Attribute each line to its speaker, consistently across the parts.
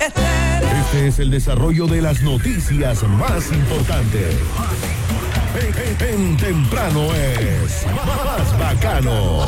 Speaker 1: Este es el desarrollo de las noticias más importantes. En temprano es más bacano.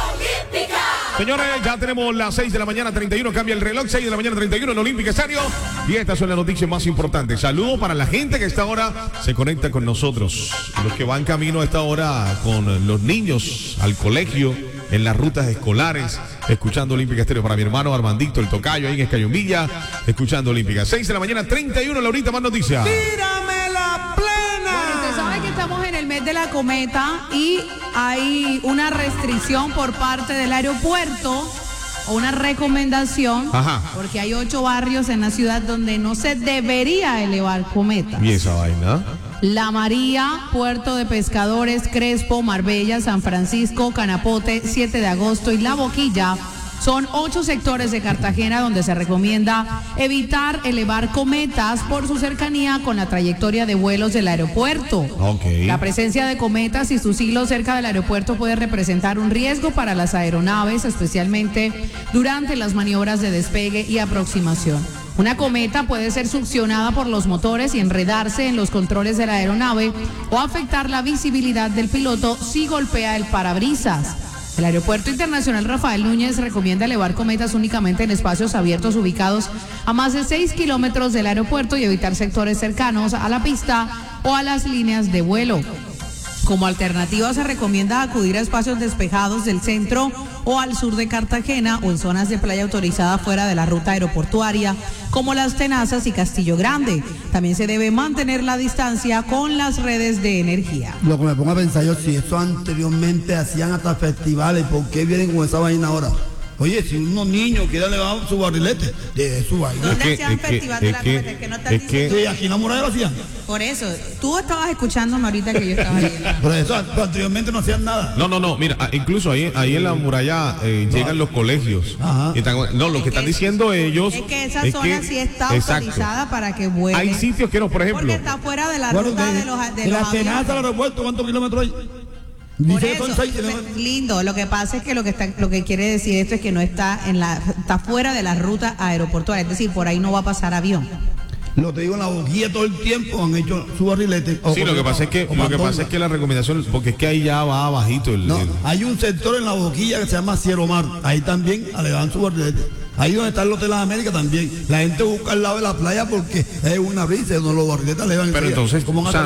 Speaker 2: Señores, ya tenemos las 6 de la mañana 31, cambia el reloj, 6 de la mañana 31 en Olímpica Estéreo. Y estas son las noticias más importantes. Saludos para la gente que a esta hora se conecta con nosotros. Los que van camino a esta hora con los niños al colegio, en las rutas escolares, escuchando Olímpica Estéreo. Para mi hermano Armandito, el tocayo, ahí en Escayumbilla, escuchando Olímpica. 6 de la mañana 31, Laurita, más noticias.
Speaker 3: ¡Tírame la plena!
Speaker 4: Bueno, usted sabe que estamos en el mes de la cometa y hay una restricción por parte del aeropuerto o una recomendación.
Speaker 2: Ajá.
Speaker 4: Porque hay 8 barrios en la ciudad donde no se debería elevar cometas.
Speaker 2: ¿Y esa vaina?
Speaker 4: La María, Puerto de Pescadores, Crespo, Marbella, San Francisco, Canapote, 7 de agosto y La Boquilla. Son 8 sectores de Cartagena donde se recomienda evitar elevar cometas por su cercanía con la trayectoria de vuelos del aeropuerto.
Speaker 2: Okay.
Speaker 4: La presencia de cometas y su siglo cerca del aeropuerto puede representar un riesgo para las aeronaves, especialmente durante las maniobras de despegue y aproximación. Una cometa puede ser succionada por los motores y enredarse en los controles de la aeronave o afectar la visibilidad del piloto si golpea el parabrisas. El Aeropuerto Internacional Rafael Núñez recomienda elevar cometas únicamente en espacios abiertos ubicados a más de 6 kilómetros del aeropuerto y evitar sectores cercanos a la pista o a las líneas de vuelo. Como alternativa se recomienda acudir a espacios despejados del centro o al sur de Cartagena o en zonas de playa autorizadas fuera de la ruta aeroportuaria, como Las Tenazas y Castillo Grande. También se debe mantener la distancia con las redes de energía.
Speaker 3: Lo que me pongo a pensar yo, si eso anteriormente hacían hasta festivales, ¿por qué vienen con esa vaina ahora? Oye, si unos niños quieren elevar su barrilete, de su vaina.
Speaker 4: ¿Dónde hacían festival de la cometa? Que no están diciendo.
Speaker 3: Sí, aquí en la muralla lo hacían.
Speaker 4: Por eso, tú estabas escuchándome ahorita que yo estaba viendo.
Speaker 3: Por eso, anteriormente no hacían nada.
Speaker 2: No, mira, incluso ahí en la muralla llegan los colegios.
Speaker 3: Ajá.
Speaker 2: No, lo que están diciendo ellos
Speaker 4: es que esa zona sí está autorizada para que vuelen.
Speaker 2: Hay sitios que no, por ejemplo.
Speaker 4: Porque está fuera de la ruta de los
Speaker 3: de la Tenaza al aeropuerto, ¿cuántos kilómetros hay?
Speaker 4: Por
Speaker 3: Dice
Speaker 4: eso,
Speaker 3: que son 6 kilómetros.
Speaker 4: lindo, lo que pasa es que lo que quiere decir esto es que no está está fuera de la ruta aeroportuaria, es decir, por ahí no va a pasar avión.
Speaker 3: Lo te digo, en la boquilla todo el tiempo han hecho su barrilete.
Speaker 2: Sí, lo que pasa es que la recomendación, porque es que ahí ya va bajito
Speaker 3: hay un sector en la boquilla que se llama Cielo Mar, ahí también alevan su barrilete. Ahí donde está el Hotel Las Américas también. La gente busca al lado de la playa porque es una brisa donde los barriletes alevan.
Speaker 2: Pero entonces, no vas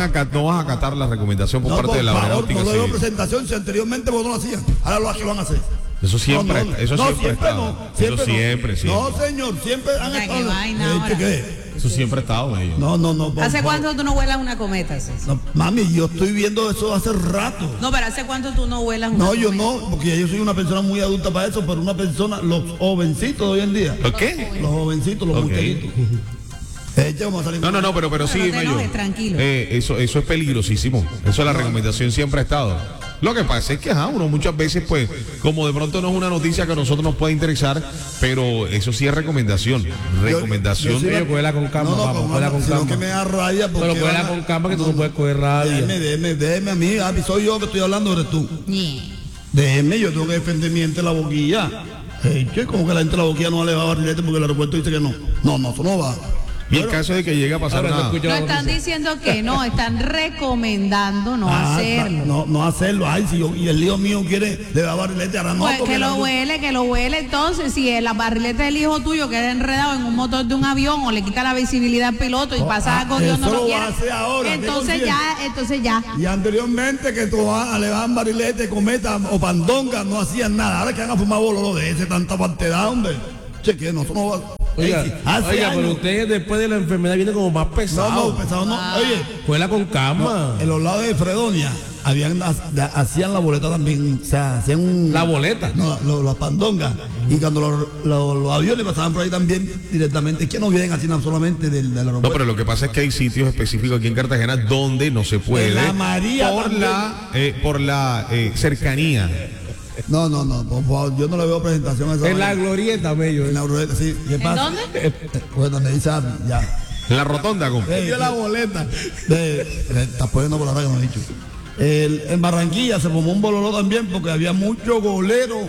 Speaker 2: a acatar la recomendación por parte de la aeronáutica.
Speaker 3: No le doy presentación, si anteriormente vos no lo hacían, ahora lo van a hacer.
Speaker 2: Eso siempre, eso siempre.
Speaker 3: No, señor, siempre han estado.
Speaker 2: Eso siempre ha estado ellos.
Speaker 3: No.
Speaker 4: ¿Hace cuánto tú no vuelas una cometa, César?
Speaker 3: No, mami, yo estoy viendo eso hace rato.
Speaker 4: No, pero ¿hace cuánto tú no vuelas una cometa?
Speaker 3: No, yo no, porque yo soy una persona muy adulta para eso, pero una persona, los jovencitos de hoy en día.
Speaker 2: ¿Los qué?
Speaker 3: Los jovencitos, los muchachitos.
Speaker 2: No, pero sí,
Speaker 4: no tranquilo.
Speaker 2: Eso es peligrosísimo. Eso es la recomendación, siempre ha estado. Lo que pasa es que uno muchas veces, pues, como de pronto no es una noticia que a nosotros nos puede interesar, pero eso sí es recomendación. Recomendación.
Speaker 5: Yo cuela con calma, cuela con calma.
Speaker 3: Que me da rabia porque
Speaker 5: pero cuela con calma que tú no puedes coger rabia.
Speaker 3: Déjeme a mí, soy yo que estoy hablando, eres tú. Déjeme, yo tengo que defender mi gente la boquilla. Como que la gente de la boquilla no le va a barrilete porque el aeropuerto dice que no. No, eso no va.
Speaker 2: Y en caso de que llegue a pasar nada.
Speaker 4: No están diciendo que no, están recomendando no hacerlo.
Speaker 3: No hacerlo. Ay, y el hijo mío quiere le da barrilete, ahora no.
Speaker 4: Pues que lo huele. Entonces, si la barrilete del hijo tuyo queda enredado en un motor de un avión o le quita la visibilidad al piloto y pasa algo Dios no lo quiere. Entonces ya.
Speaker 3: Y anteriormente que le daban barrilete, cometa o pandonga, no hacían nada. Ahora que han fumado bololo de ese tanta partida, hombre. Que no va.
Speaker 5: Oiga, pero usted después de la enfermedad viene como más pesado.
Speaker 3: No, pesado no. Oye,
Speaker 5: cuela con calma.
Speaker 3: En los lados de Fredonia hacían la boleta también, o sea, hacían
Speaker 5: la boleta.
Speaker 3: No, las pandongas. Y cuando los aviones pasaban por ahí también directamente, que no vienen así solamente del aeropuerto.
Speaker 2: No, pero lo que pasa es que hay sitios específicos aquí en Cartagena donde no se puede.
Speaker 3: La María
Speaker 2: por la cercanía.
Speaker 3: No, por favor, yo no le veo presentación a esa.
Speaker 5: En la glorieta, bello.
Speaker 3: En la glorieta, sí.
Speaker 4: ¿En dónde?
Speaker 3: Pues donde dice ya.
Speaker 2: En la rotonda,
Speaker 3: dio la boleta. Estás poniendo por la raya que no he dicho. En Barranquilla se formó un bololo también porque había muchos goleros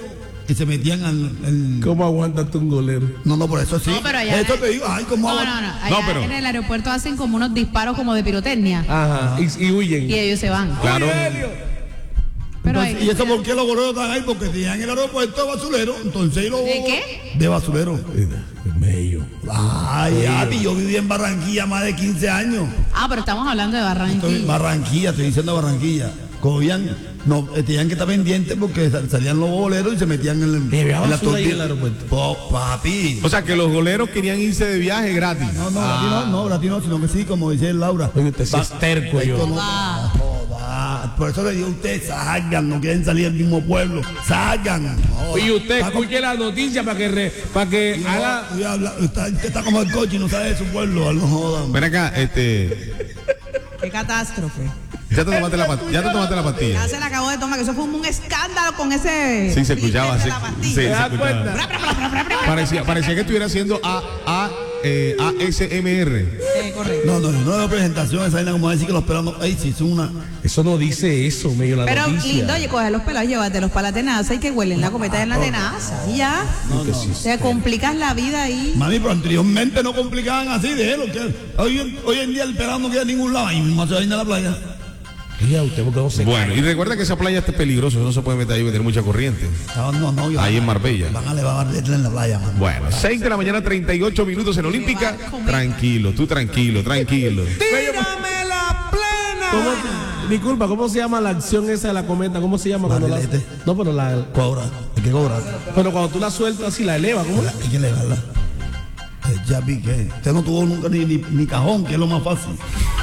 Speaker 3: y se metían al...
Speaker 5: ¿Cómo aguantas tú un golero?
Speaker 3: No, por eso sí.
Speaker 4: No, pero allá
Speaker 3: Eso te digo, ay, cómo
Speaker 4: No,
Speaker 3: aguanta.
Speaker 4: allá
Speaker 2: No, pero-
Speaker 4: en el aeropuerto hacen como unos disparos como de pirotecnia
Speaker 5: Ajá, y huyen.
Speaker 4: y ellos se van.
Speaker 2: Claro.
Speaker 4: Pero
Speaker 3: Entonces, ¿y eso por qué los goleros están ahí? Porque tenían el aeropuerto de basurero. Entonces, los...
Speaker 4: ¿De qué?
Speaker 3: De basurero.
Speaker 5: Medio.
Speaker 3: Ay, Ati, yo viví en Barranquilla más de 15 años.
Speaker 4: Pero estamos hablando de Barranquilla.
Speaker 3: Barranquilla, estoy diciendo Barranquilla. Cogían, no, tenían que estar pendientes porque salían los boleros y se metían en
Speaker 5: había
Speaker 3: la
Speaker 5: basura ahí en el
Speaker 3: tortilla.
Speaker 5: aeropuerto.
Speaker 3: Papi.
Speaker 2: O sea, que los goleros querían irse de viaje gratis.
Speaker 3: No, gratis no, sino que sí, como dice Laura.
Speaker 5: Oye, usted sí es terco, yo.
Speaker 3: Esto no- joda. Por eso le digo a ustedes, salgan, no quieren salir del mismo pueblo. Salgan.
Speaker 5: Y usted escuche la noticia para que haga...
Speaker 3: Usted está como el coche y no sabe de su pueblo, no jodan.
Speaker 2: Ven acá,
Speaker 4: Qué catástrofe.
Speaker 2: ya te tomaste la pastilla.
Speaker 4: Ya se la acabó de tomar, que eso fue un escándalo con ese.
Speaker 2: Sí, se escuchaba.
Speaker 4: de
Speaker 2: Sí,
Speaker 4: la
Speaker 2: sí,
Speaker 4: pastilla.
Speaker 2: se
Speaker 5: ¿Te das
Speaker 2: escuchaba. Parecía que estuviera haciendo ASMR.
Speaker 4: Correcto.
Speaker 3: No veo presentación, esa vaina como decir que los pelos no. Ey, sí, es una.
Speaker 5: Eso no dice eso, medio la
Speaker 4: Pero
Speaker 5: noticia.
Speaker 4: lindo, oye, coger los pelados, llévatelos para la tenaza y que huelen la cometa en la tenaza. Y ya. Te complicas la vida ahí.
Speaker 3: Mami, pero anteriormente no complicaban así de él. Hoy en día el pelado no queda en ningún lado y no se va a ir a la playa.
Speaker 5: Mira usted, porque no se
Speaker 2: Bueno, y recuerda que esa playa está peligrosa, no se puede meter ahí y meter mucha corriente.
Speaker 3: No,
Speaker 2: Ahí en Marbella.
Speaker 3: Van a levar en la playa, mano.
Speaker 2: Bueno, 6 de la mañana, 38 minutos en Olímpica. Tranquilo, tú tranquilo.
Speaker 5: ¡Tírame la plena! Disculpa, ¿cómo se llama la acción esa de la cometa? ¿Cómo se llama cuando la...
Speaker 3: Barrilete.
Speaker 5: No, pero la...
Speaker 3: Cobra, hay que cobrar.
Speaker 5: Pero cuando tú la sueltas así, la elevas, ¿cómo?
Speaker 3: Hay que elevarla. Ya vi que usted no tuvo nunca ni cajón, que es lo más fácil.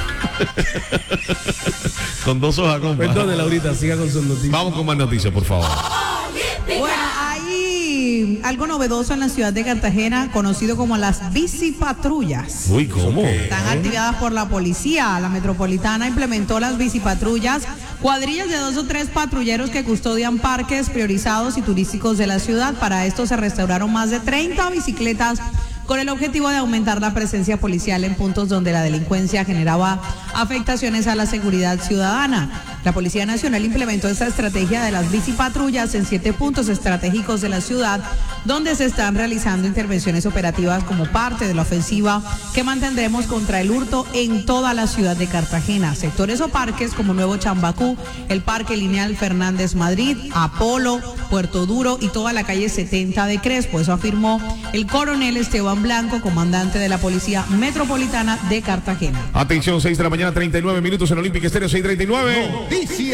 Speaker 2: Con 2 hojas, compa.
Speaker 5: Perdón, Laurita, siga con sus noticias.
Speaker 2: Vamos con más noticias, por favor.
Speaker 4: Bueno, hay algo novedoso en la ciudad de Cartagena, conocido como las bicipatrullas.
Speaker 2: Uy, ¿cómo?
Speaker 4: Están activadas por la policía. La metropolitana implementó las bicipatrullas, cuadrillas de 2 o 3 patrulleros que custodian parques priorizados y turísticos de la ciudad. Para esto se restauraron más de 30 bicicletas con el objetivo de aumentar la presencia policial en puntos donde la delincuencia generaba afectaciones a la seguridad ciudadana. La Policía Nacional implementó esta estrategia de las bicipatrullas en 7 puntos estratégicos de la ciudad, donde se están realizando intervenciones operativas como parte de la ofensiva que mantendremos contra el hurto en toda la ciudad de Cartagena. Sectores o parques como Nuevo Chambacú, el Parque Lineal Fernández Madrid, Apolo, Puerto Duro y toda la calle 70 de Crespo. Eso afirmó el coronel Esteban Blanco, comandante de la Policía Metropolitana de Cartagena.
Speaker 2: Atención, 6 de la mañana, 39 minutos en Olímpica Estéreo, 6:39.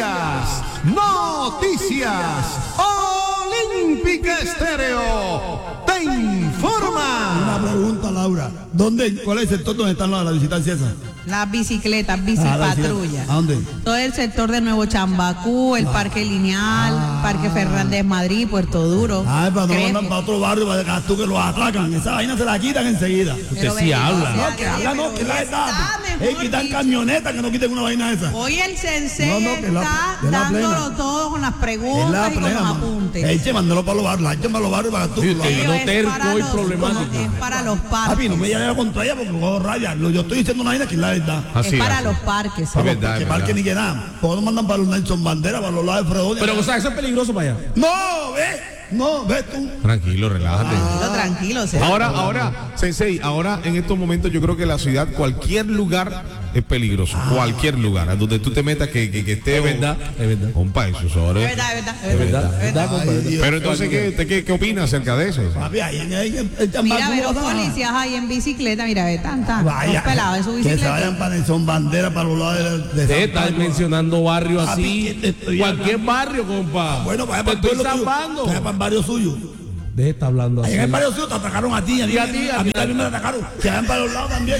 Speaker 1: Noticias. Olímpica Estéreo te informa.
Speaker 3: Una pregunta, Laura. ¿Cuál es el sector donde están las visitancias esas?
Speaker 4: Las bicicletas, bicipatrullas.
Speaker 3: ¿A dónde?
Speaker 4: Todo el sector de Nuevo Chambacú, el Parque Lineal, Parque Fernández Madrid, Puerto Duro.
Speaker 3: Ay, pero no
Speaker 4: Crespo.
Speaker 3: mandan para otro barrio para que tú que los atracan. Esa vaina se la quitan enseguida.
Speaker 4: Pero
Speaker 5: Usted sí habla.
Speaker 3: No, que habla, no, que la verdad.
Speaker 4: mejor
Speaker 3: Quitan
Speaker 4: dicho.
Speaker 3: camionetas que no quiten una vaina esa.
Speaker 4: Hoy el sensei
Speaker 3: No, que la-
Speaker 4: está
Speaker 3: que la
Speaker 4: dándolo
Speaker 3: plena.
Speaker 4: todo con las
Speaker 3: Es
Speaker 4: preguntas
Speaker 3: la
Speaker 4: y con
Speaker 3: plena,
Speaker 4: los
Speaker 3: man.
Speaker 4: apuntes.
Speaker 3: Eche, mándalo para los barrios. Eche para los barrios para que tú.
Speaker 5: Sí,
Speaker 3: lo
Speaker 5: usted
Speaker 3: hagas.
Speaker 5: no
Speaker 4: Es
Speaker 5: terco
Speaker 4: para
Speaker 5: y
Speaker 4: los-
Speaker 5: problemático.
Speaker 4: Es para los parques.
Speaker 3: Papi, no me llames contra ella porque cojo rabia. Yo estoy diciendo una vaina que es la verdad.
Speaker 2: Así
Speaker 4: Es para
Speaker 2: así.
Speaker 4: los parques.
Speaker 2: Es verdad,
Speaker 3: Que
Speaker 2: es
Speaker 3: parque
Speaker 2: verdad.
Speaker 3: ni que nada. ¿Por qué no mandan para los Nelson Bandera, para los lados de Fredonia?
Speaker 5: Pero, o sea, eso es peligroso para allá.
Speaker 3: No, ves tú.
Speaker 2: Tranquilo, relájate.
Speaker 4: Tranquilo.
Speaker 2: Ahora, Sensei, ahora en estos momentos yo creo que la ciudad, cualquier lugar es peligroso. Cualquier lugar, a donde tú te metas que esté.
Speaker 5: Es verdad, es verdad.
Speaker 2: Compa, eso sobre.
Speaker 4: Es verdad, es verdad.
Speaker 5: Es verdad, compa, es verdad.
Speaker 2: Pero entonces, ¿qué opina acerca de eso?
Speaker 3: Papi, ahí en el
Speaker 4: Mira,
Speaker 3: Chambacú,
Speaker 4: los
Speaker 3: ¿no?
Speaker 4: policías ahí en bicicleta, mira, ve, tan,
Speaker 3: Vaya,
Speaker 4: los pelados en su
Speaker 3: que se
Speaker 4: bicicleta.
Speaker 3: vayan para Nelson Bandera, para los lados de
Speaker 5: Usted
Speaker 3: San
Speaker 5: está
Speaker 3: Carlos.
Speaker 5: mencionando barrios
Speaker 3: Papi,
Speaker 5: así.
Speaker 3: ¿qué te estoy
Speaker 5: Cualquier
Speaker 3: hablando?
Speaker 5: barrio, compa.
Speaker 3: Bueno, vaya
Speaker 5: te
Speaker 3: para el
Speaker 5: estoy
Speaker 3: pueblo tuyo.
Speaker 5: salvando.
Speaker 3: Vaya para el barrio suyo.
Speaker 5: Deje de estar hablando así.
Speaker 3: Ahí en el barrio suyo te atacaron a ti, a
Speaker 5: Y a ti,
Speaker 3: mí también me atacaron. Que vayan para los lados también.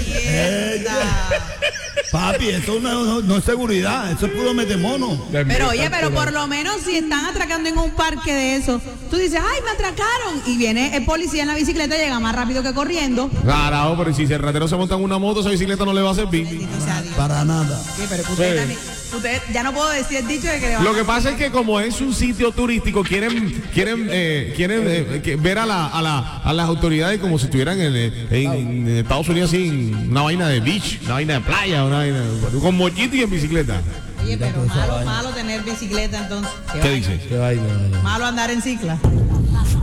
Speaker 3: Papi, eso no es seguridad, eso es puro metemono.
Speaker 4: Pero oye, pero por lo menos si están atracando en un parque de eso, tú dices, ay, me atracaron. Y viene el policía en la bicicleta, llega más rápido que corriendo.
Speaker 2: Carajo, pero si el ratero se monta en una moto, esa bicicleta no le va a servir.
Speaker 4: Bendito sea Dios.
Speaker 3: Para nada.
Speaker 4: Sí, pero que usted, también- usted ya no puedo decir el dicho de que le van
Speaker 2: Lo que
Speaker 4: a-
Speaker 2: pasa es que como es un sitio turístico, quieren ver a las autoridades como si estuvieran en Estados Unidos, así, una vaina de beach, una vaina de playa, una vaina con mochito y en bicicleta.
Speaker 4: Oye, pero malo tener bicicleta entonces.
Speaker 2: ¿Qué dice?
Speaker 5: Qué vaina, vaina.
Speaker 4: Malo andar en cicla.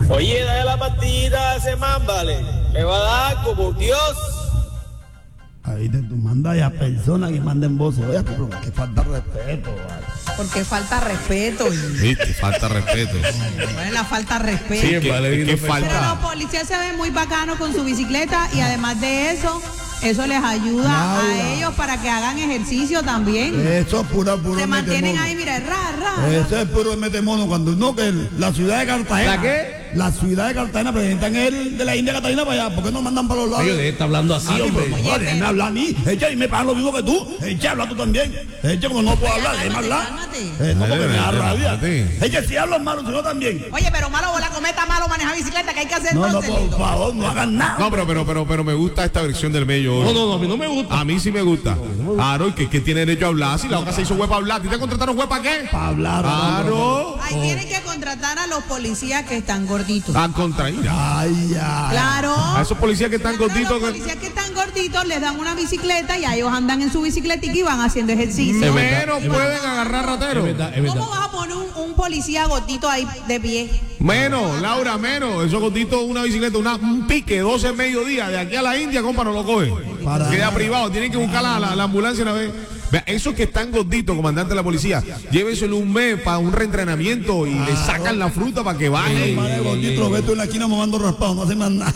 Speaker 6: Oye, dale la partida a ese man, vale. Le va a dar como Dios.
Speaker 3: Ahí tú mandas a personas que manden voces. Oye, pero que falta respeto, vale.
Speaker 4: Porque falta respeto.
Speaker 2: Viste, falta respeto.
Speaker 4: Bueno, la falta de respeto.
Speaker 2: Sí, que
Speaker 4: Pero los
Speaker 2: falta.
Speaker 4: policías se ven muy bacanos con su bicicleta y además de eso, eso les ayuda a ellos para que hagan ejercicio también.
Speaker 3: Eso es puro
Speaker 4: Se mantienen
Speaker 3: metemono.
Speaker 4: ahí, mira, ra.
Speaker 3: Eso es puro metemono. Cuando no, que la ciudad de Cartagena.
Speaker 5: ¿La qué?
Speaker 3: La ciudad de Cartagena presentan el de la India Catalina para allá. ¿Por qué no mandan para los lados?
Speaker 5: Oye, está hablando así, hombre.
Speaker 3: No, déjame hablar a mí. Echa, y me pagan lo mismo que tú. Echa, habla tú también. Echa, como no puedo hablar, déjame hablar.
Speaker 4: Cálmate.
Speaker 3: No, porque me da rabia.
Speaker 2: Cálmate.
Speaker 3: Echa, si hablo malo, si no también.
Speaker 4: Oye, pero malo o la cometa, malo manejar bicicleta, ¿qué hay que hacer
Speaker 3: No,
Speaker 4: entonces?
Speaker 3: por favor, no hagan nada.
Speaker 2: No, pero me gusta esta versión del Mello hoy.
Speaker 5: No, a mí no me gusta.
Speaker 2: A mí sí me gusta. Claro, y que tiene derecho a hablar. Si la otra se hizo huepa a hablar. ¿Y te contrataron huepa qué?
Speaker 3: Para hablar.
Speaker 2: Claro.
Speaker 4: Ahí tienen que contratar a los policías que están gorditos.
Speaker 2: Están contraídas.
Speaker 3: Ay, ya.
Speaker 4: Claro.
Speaker 2: A esos policías que están
Speaker 4: Claro,
Speaker 2: gorditos.
Speaker 4: los policías que están gorditos les dan una bicicleta y a ellos andan en su bicicletica y van haciendo ejercicio.
Speaker 5: Es verdad,
Speaker 2: Menos
Speaker 5: es
Speaker 2: pueden
Speaker 5: verdad.
Speaker 2: agarrar rateros.
Speaker 5: Es verdad.
Speaker 4: ¿Cómo vas a poner un policía gordito ahí de pie?
Speaker 2: Menos, Laura, menos. Esos gorditos, una bicicleta, un pique, 12 en mediodía. De aquí a la India, compa, no lo coge. Queda privado, tienen que buscar la ambulancia una vez. Vea, esos que están gorditos, comandante de la policía, llévenselo un mes para un reentrenamiento y le sacan la fruta para que baje.
Speaker 3: Vale, gordito, lo ves tú en la esquina momando raspado, no hace más nada.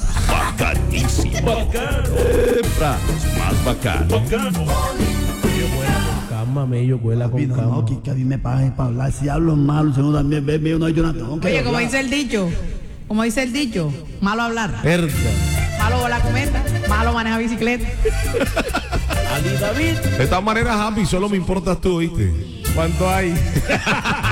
Speaker 1: Más bacano.
Speaker 5: Calma, Mello, cuela con
Speaker 3: No,
Speaker 5: calma.
Speaker 3: que a mí me pagan para hablar. Si hablo mal, si no también, ve, no hay Jonathan.
Speaker 4: Oye, como dice el dicho, malo hablar,
Speaker 5: Verga.
Speaker 4: malo la cometa, malo manejar bicicleta.
Speaker 2: De todas maneras, Happy, solo me importas tú, ¿viste?
Speaker 5: ¿Cuánto hay?